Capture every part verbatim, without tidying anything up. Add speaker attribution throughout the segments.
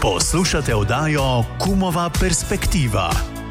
Speaker 1: Poslušate oddajo Kumova perspektiva.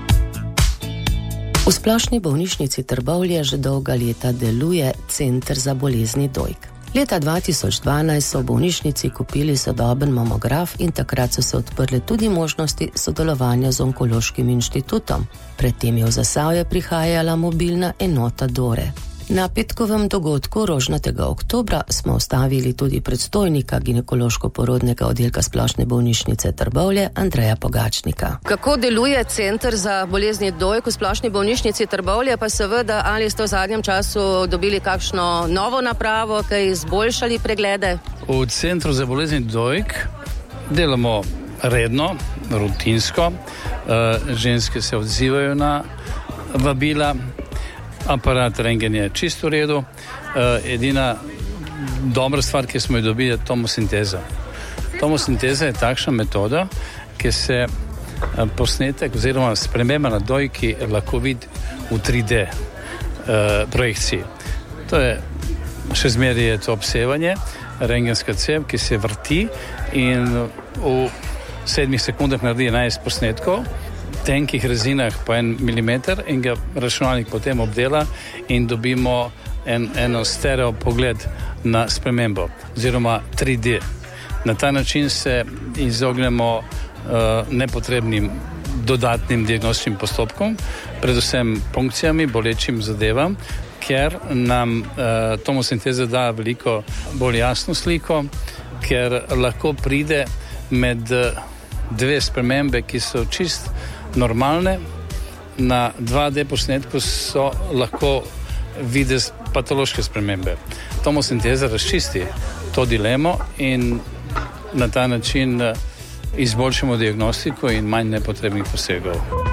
Speaker 2: V Splošni bolnišnici Trbovlje že dolga leta deluje Center za bolezni dojk. Leta dva tisoč dvanajst so v bolnišnici kupili sodoben mamograf in takrat so se odprle tudi možnosti sodelovanja z Onkološkim inštitutom. Predtem je v Zasavje prihajala mobilna enota Dore. Na petkovem dogodku rožnatega oktobra smo ustavili tudi predstojnika ginekološko-porodnega oddelka Splošne bolnišnice Trbovlje Andreja Pogačnika.
Speaker 3: Kako deluje Center za bolezni dojk v Splošni bolnišnici Trbovlje, pa seveda ali ste v zadnjem času dobili kakšno novo napravo, kaj izboljšali preglede?
Speaker 4: V Centru za bolezni dojk delamo redno, rutinsko. Ženske se odzivajo na vabila. Aparat rentgen je čisto v redu. Uh, edina dobra stvar, ki smo jo dobili, je tomosinteza. Tomosinteza je takšna metoda, ki se uh, posnetek oziroma sprememba na dojki lahko vidi v tri D uh, projekciji. To je, še zmeraj je to obsevanje, rentgenska cev, ki se vrti in v sedmih sekundah naredi enajst posnetkov, tenkih rezinah pa en milimeter in ga računalnik potem obdela in dobimo en, eno stereo pogled na spremembo oziroma tri D. Na ta način se izognemo uh, nepotrebnim dodatnim diagnostičnim postopkom, predvsem punkcijami, bolečim zadevam, ker nam uh, tomosinteza da veliko bolj jasno sliko, ker lahko pride med uh, dve spremembe, ki so čist normalne, na dva D posnetku so lahko videti patološke spremembe. Tomosinteza razčisti to dilemo in na ta način izboljšamo diagnostiko in manj nepotrebnih posegov.